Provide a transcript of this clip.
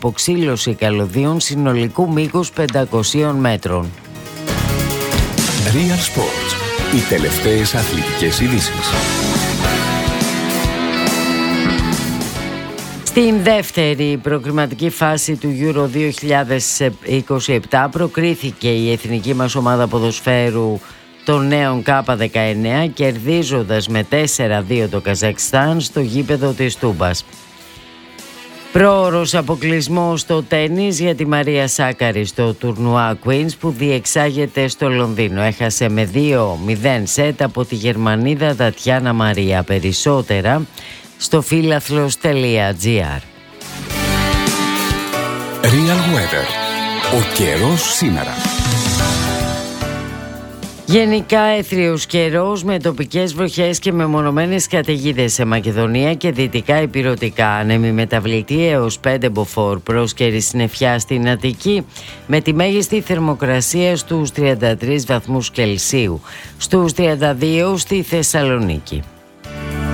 αποξήλωση καλωδίων συνολικού μήκους 500 μέτρων. Real Sports. Οι τελευταίες αθλητικές ειδήσεις. Στην δεύτερη προκριματική φάση του Euro 2027 προκρίθηκε η εθνική μας ομάδα ποδοσφαίρου των νέων K19 κερδίζοντας με 4-2 το Καζακστάν στο γήπεδο της Τούμπας. Πρόωρος αποκλεισμός στο τένις για τη Μαρία Σάκαρη στο τουρνουά Queens που διεξάγεται στο Λονδίνο. Έχασε με 2-0 σετ από τη Γερμανίδα Τατιάνα Μαρία. Περισσότερα στο φίλαθλος.gr. Real Weather. Ο καιρός σήμερα. Γενικά έθριος καιρός με τοπικές βροχές και μεμονωμένες καταιγίδες σε Μακεδονία και δυτικά ηπειρωτικά. Άνεμη μεταβλητή έως 5 μποφόρ, πρόσκαιρη συννεφιά στην Αττική με τη μέγιστη θερμοκρασία στους 33 βαθμούς Κελσίου, στους 32 στη Θεσσαλονίκη.